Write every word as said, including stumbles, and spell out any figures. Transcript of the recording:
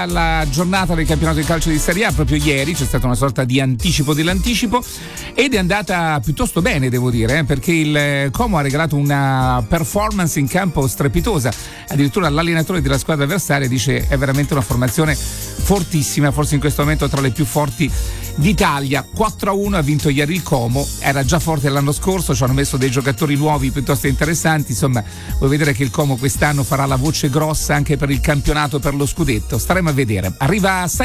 finita la giornata del campionato di calcio di Serie A proprio ieri, c'è stata una sorta di anticipo dell'anticipo ed è andata piuttosto bene, devo dire, eh, perché il Como ha regalato una performance in campo strepitosa. Addirittura l'allenatore della squadra avversaria dice è veramente una formazione fortissima, forse in questo momento tra le più forti d'Italia. Quattro a uno ha vinto ieri il Como, era già forte l'anno scorso, ci hanno messo dei giocatori nuovi piuttosto interessanti, insomma vuoi vedere che il Como quest'anno farà la voce grossa anche per il campionato, per lo scudetto, staremo a vedere. Arriva